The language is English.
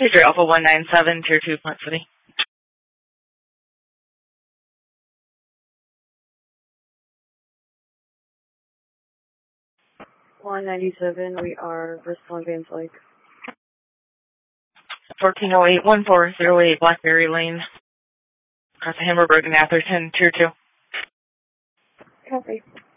Patriot Alpha 197, Tier 2, Plant City. 197, we are Bristol and Vans Lake. 1408, 1408 Blackberry Lane. Across the Hamburg Road in Atherton, Tier 2. Copy.